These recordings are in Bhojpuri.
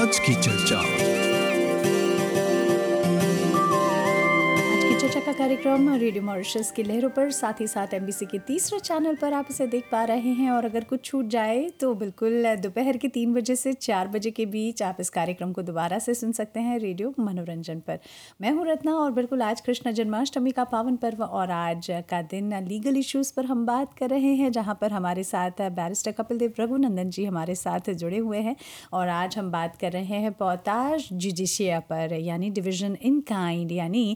आज की चर्चा। आज की चर्चा का कार्यक्रम रेडियो मॉरिशस की लहरों पर, साथ ही साथ एमबीसी के तीसरे चैनल पर आप इसे देख पा रहे हैं। और अगर कुछ छूट जाए तो बिल्कुल दोपहर के 3 बजे से 4 बजे के बीच आप इस कार्यक्रम को दोबारा से सुन सकते हैं रेडियो मनोरंजन पर। मैं हूं रत्ना और बिल्कुल आज कृष्ण जन्माष्टमी का पावन पर्व और आज का दिन लीगल इश्यूज़ पर हम बात कर रहे हैं, जहां पर हमारे साथ बैरिस्टर कपिल देव रघुनंदन जी हमारे साथ जुड़े हुए हैं। और आज हम बात कर रहे हैं पौताज जुडिशिया पर, यानी डिवीज़न इन काइंड, यानी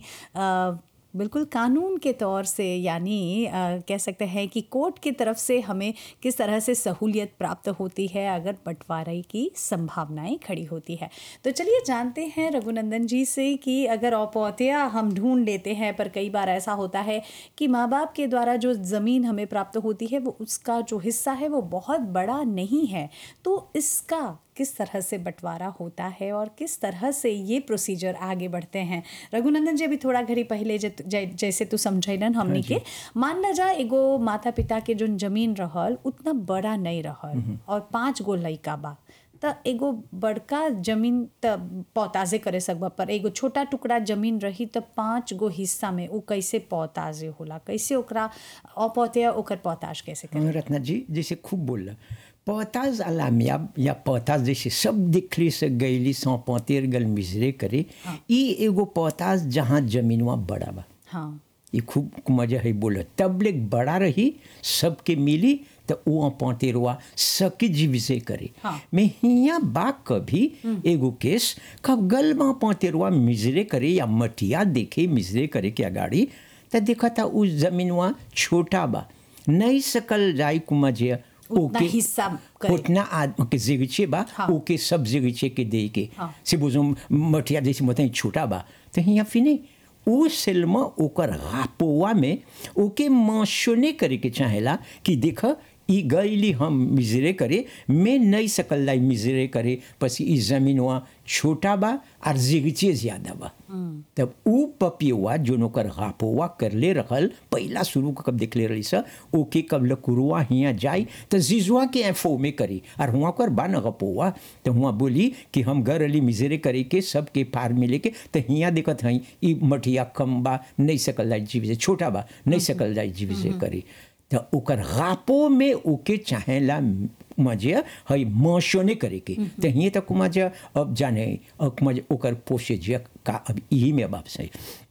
बिल्कुल कानून के तौर से, यानी कह सकते हैं कि कोर्ट की तरफ से हमें किस तरह से सहूलियत प्राप्त होती है अगर बंटवारे की संभावनाएं खड़ी होती है। तो चलिए जानते हैं रघुनंदन जी से कि अगर औपौतिया हम ढूंढ लेते हैं, पर कई बार ऐसा होता है कि माँ बाप के द्वारा जो ज़मीन हमें प्राप्त होती है वो उसका जो हिस्सा है वो बहुत बड़ा नहीं है, तो इसका किस तरह से बंटवारा होता है और किस तरह से ये प्रोसीजर आगे बढ़ते हैं। रघुनंदन जी, अभी थोड़ा घड़ी पहले जैसे तू समझैलन हमनी के, मान ला जा एगो माता पिता के जो जमीन रहल उतना बड़ा नहीं रहल और 5 गो लइका बा, त एगो बड़का जमीन त पौताजे करे सकबा, पर एगो छोटा टुकड़ा जमीन रही त 5 गो हिस्सा में वो कैसे पौताजे होला, कैसे ओकरा अपौतिया ओकर पौताज कैसे करे। रत्ना जी जैसे खूब बोल पौताज अलामियाब या पौताज जैसे सब दिखली से गईली सौ पौतेर गल मिजरे करे। ई एगो पौताज जहाँ जमीनवा बड़ा बा, हाँ, ये खूब मजा है बोल, तब ले बड़ा रही सबके मिली तो वो पौतेरवा सके जीव से करे। हाँ। मैं हिया बा कभी एगो केस कब गल में पौतेरवा मिजरे करे या मटिया देखे मिजरे करे क्या गाड़ी, तो देखा था उस जमीनवा छोटा बा, नहीं सकल जाई कुमजे उतना हिस्सा करे, उतना आदमी के जिगचे बा। हाँ। ओके सब जिगचे के दे के हाँ। से बोझो मटिया जैसे मतलब छोटा बा, तो हिया फिने ओ सेलमा ओकर रापोवा में ओके मंशने करे के चाहेला कि देख ई गईली हम मिजरे करे, मैं नहीं सकल लाई मिजरे करे, पसी ई जमीनवा छोटा बा और जिगचे ज्यादा बा। तब ऊ पपियुआ जो नोकर रापोवा कर ले रखल पहला शुरू कब देख ले रही सा, ओके कब लकुरुआ हिया जाई तो जिजुआ के एफो में करी और हुआ कर बा न गपोवा, तो हुआ बोली कि हम घर अली मिजरे करे के सबके पार मिले के, तो हिया देखत हई ई मठिया कम बा, नहीं सकल लाई जीव से छोटा बा, नहीं सकल लाई जीव से करे, तो ओकर रापो में ओके चाहेला मजे हई मशोने करे के। तो हिए तक मजे अब जाने अब मजे ओकर पोषे जे का अब यही में बाप से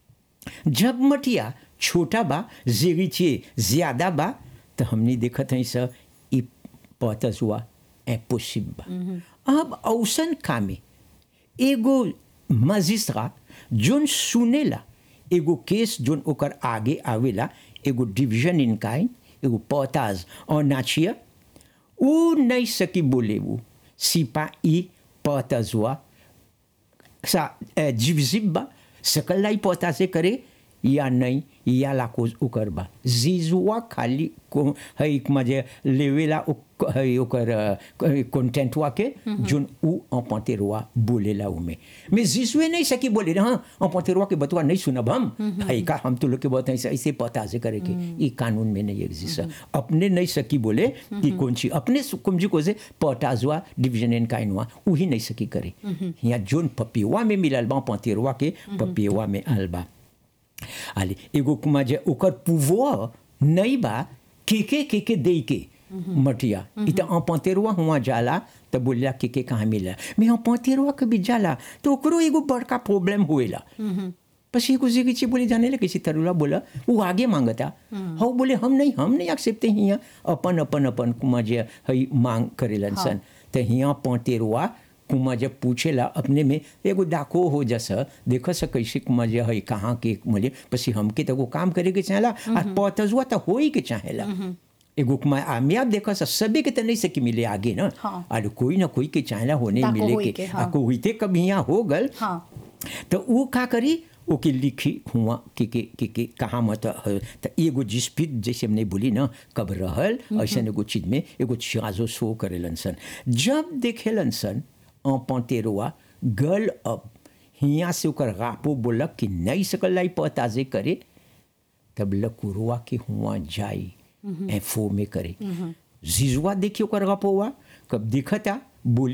जब मटिया छोटा बा जिगीचे ज्यादा बा, तो हमने देखत हई सब ई पतस हुआ इम्पॉसिबल बा। अब औसन कामे एगो मजिस्ट्रेट जोन सुनेला एगो केस जोन ओकर आगे आवेला, एगो डिवीजन इन काइंड, एगो पौताज और नाचिया, वो नहीं सकी बोले वो सिपाही पौताजुआ सा जीवजिब्बा सकल लाई पौता से करे या नहीं, या लाकोज उकर बा जीजुआ खाली को है एक मजे लेवेला है ओकर कंटेंटवा के जोन उ अपतेरवा बोलेला उमे मैं जीजुए नहीं सकी बोले ना, हाँ अपतेरवा के बतवा नहीं सुनब हम भाई का, हम तो लोग के बहुत ऐसे पता से करे के ये कानून में नहीं एग्जिस्ट, अपने नहीं सकी बोले कि कौन सी अपने कुमजी को से पटाजुआ डिवीजन इन काइनवा वही नहीं सकी करे। यहाँ जोन पपियुआ में मिलल बा अपतेरवा के पपियुआ में अलबा आले एगो कुमाजे ओकर पुवो नहीं बा के दे के मटिया इत अपतेरवा हुआ जाला, तो बोलिया के कहाँ मिला, मैं अपतेरवा के भी जाला तो ओकरो एगो बड़का प्रॉब्लम होएला। पसी एगो जिगीचे बोले जाने लगे किसी तरुला बोला वो आगे मांगता हो, बोले हम नहीं एक्सेप्ट हिया अपन अपन अपन कुमाजे हई मांग करेलन सन। तो हिया अपतेरवा कुमा जब पूछेला अपने में एगो डाको हो जैसा देखो सा कैसे कुमा जे है कहाँ के मुझे पसी हमके तो वो काम करे के चाहेला और पौतजुआ तो हो ही के चाहेला एगो कुमा आमियाब देखो सा सभी के तो नहीं सकी मिले आगे ना, और कोई ना कोई के चाहेला होने मिले के को हुईते कभी यहाँ हो गल, तो वो का करी ओके लिखी हुआ के कहाँ मत तो एगो डिस्प्यूट जैसे हमने बोली ना कब रहल ऐसा एगो चीज में एगो चाजो शो करेलन सन, जब देखेलन सन अपतेरवा गल अब हिया से ओकर रापो बोलक कि नहीं सकल लाई पताजे करे, तब लकुरुआ के हुआ जाई एफो में करे जिजुआ देखियो कर रापोवा कब दिखता बोली